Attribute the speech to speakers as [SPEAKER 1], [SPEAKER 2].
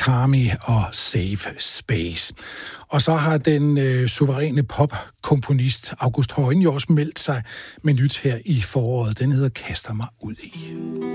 [SPEAKER 1] Karmi og Safe Space. Og så har den suveræne popkomponist August Højnjors meldt sig med nyt her i foråret. Den hedder Kaster mig ud i.